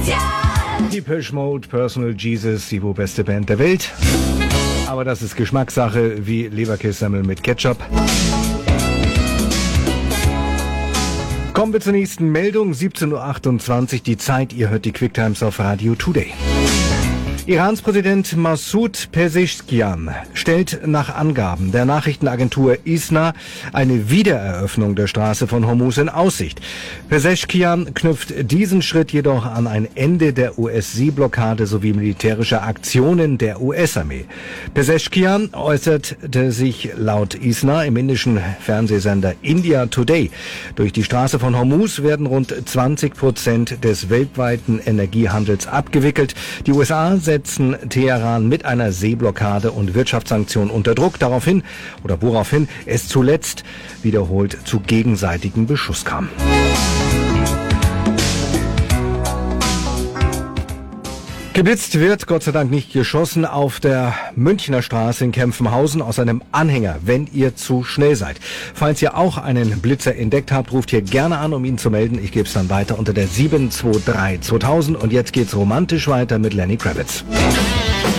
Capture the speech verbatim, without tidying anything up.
Depeche Mode, Personal Jesus, die wohl beste Band der Welt. Aber das ist Geschmackssache wie Leberkässemmel mit Ketchup. Kommen wir zur nächsten Meldung, siebzehn Uhr achtundzwanzig, die Zeit, ihr hört die Quicktimes auf Radio Today. Irans Präsident Massoud Pezeshkian stellt nach Angaben der Nachrichtenagentur ISNA eine Wiedereröffnung der Straße von Hormuz in Aussicht. Pezeshkian knüpft diesen Schritt jedoch an ein Ende der U S-Seeblockade sowie militärischer Aktionen der U S-Armee. Pezeshkian äußerte sich laut ISNA im indischen Fernsehsender India Today. Durch die Straße von Hormuz werden rund zwanzig Prozent des weltweiten Energiehandels abgewickelt. Die U S A setzen Teheran mit einer Seeblockade und Wirtschaftssanktionen unter Druck, daraufhin oder woraufhin es zuletzt wiederholt zu gegenseitigem Beschuss kam. Geblitzt wird, Gott sei Dank nicht geschossen, auf der Münchner Straße in Kempfenhausen aus einem Anhänger, wenn ihr zu schnell seid. Falls ihr auch einen Blitzer entdeckt habt, ruft hier gerne an, um ihn zu melden. Ich gebe es dann weiter unter der sieben zwei drei zweitausend und jetzt geht's romantisch weiter mit Lenny Kravitz.